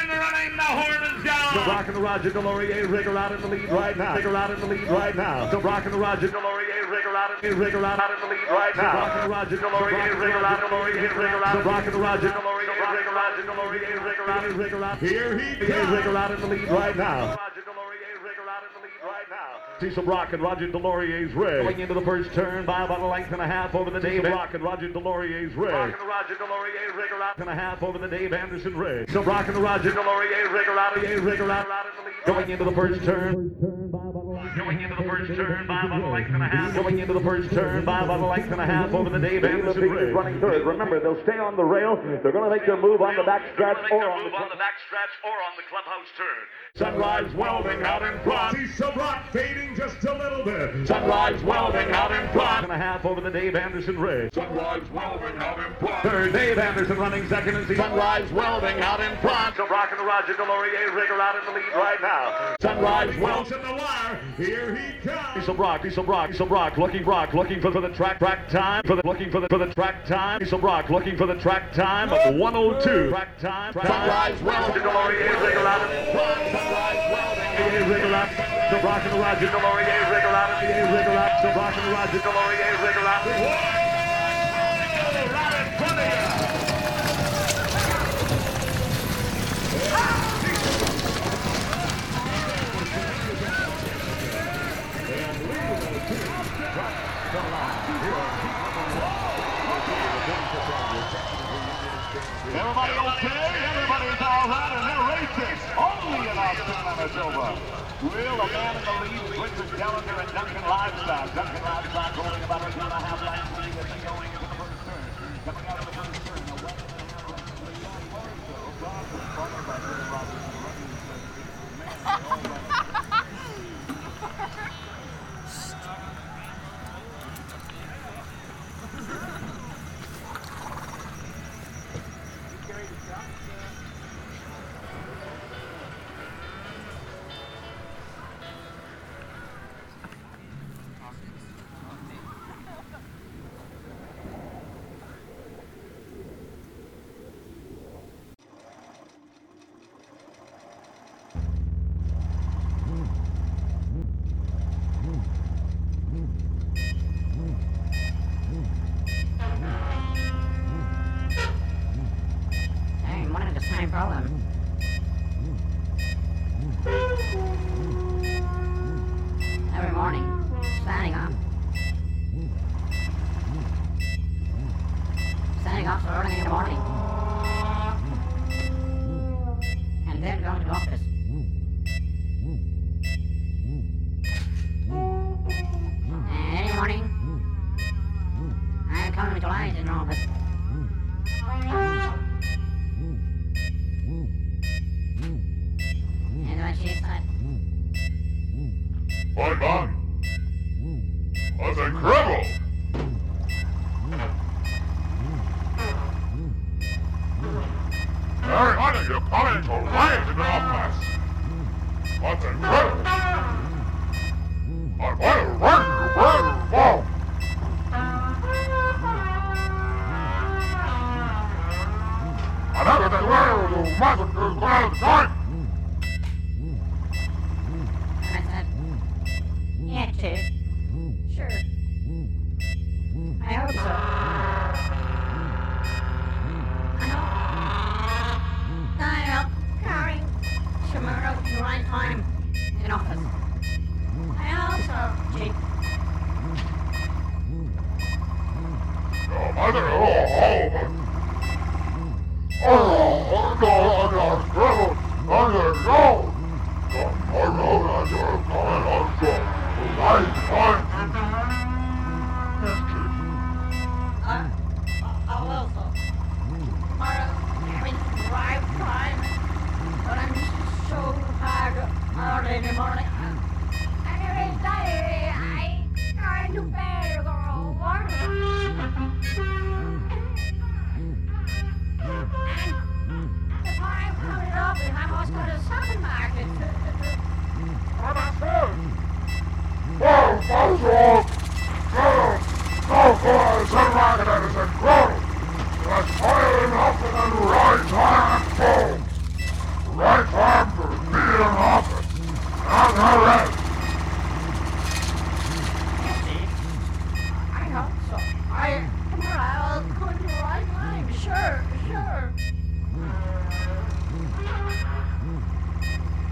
running, the horn is down. The Brock and the Roger Delorier Rigger out in the lead right now. Rigger out in the lead right now. The Brock and the Roger Delorier Rigger out in the lead right now. The Brock and the Roger Delorier Rigger out in the lead right now. The Brock and the Roger Delorier Rigger out. Here he comes. Rigger out in the lead right now. Cecil Brock and Roger Delorier's rig. Going into the first turn by about a length and a half over the Dave Brock and Roger Delorier's rig. Brock and Roger Delorier rig out and a half over the Dave Anderson rig. So Brock and the Roger Delorier rig out in the lead. Going into the first turn. Going into the first turn by about a length and a half. Going into the first turn by about a length and a half over the Dave Anderson rig. Running third. Remember, they'll stay on the rail. They're going to make their move on the backstretch or on the clubhouse turn. Sunrise Welding out in front. Cecil Brock fading just a little bit. Sunrise Welding out in front. And a half over the Dave Anderson rig. Sunrise Welding out in front. Third, Dave Anderson running second and Sunrise Welding out in front. So Brock and the Roger Delorier Rigger out in the lead right now. Sunrise Welding in the wire. Here he comes. Cecil Brock looking for the track time. Looking for the track time. Cecil Brock looking for the track time of 1:02. Track time. Sunrise Welding Delorier Rigger out in front. Sunrise Welding Rigger out. So Brock and the Roger Delorier Rigger out in the Rigger out. So Brock and the Roger Delorier Rigger out. Right in front of you. Everybody okay? Everybody's all right, and they're racing. Only about 10 minutes over. Will, a man in the lead, Richard Gallagher and Duncan Livestock. Duncan Livestock holding about a 2.5 length lead as they going into the first turn. Coming out of the first turn, a 1.5 length lead. Every morning, standing up so early in the morning, and then going to the office. And any morning, I come to July in the office. And when she said, Hi, man. That's incredible. Very honey, you're coming to light in the office. That's incredible. I want to run you where you fall. I never did where you mustn't do well time. and I said, yeah, Chief. Sure. I hope so. I help carry Shimura to the right time in office. I hope so, Chief. Your mother, I will so. Tomorrow, having to drive time, but I'm so tired early in the morning. I'm very tired. I can't do better, girl. The time coming up, and I must go to the supermarket. Right hope so. Come on, I'll come to the right time. Sure.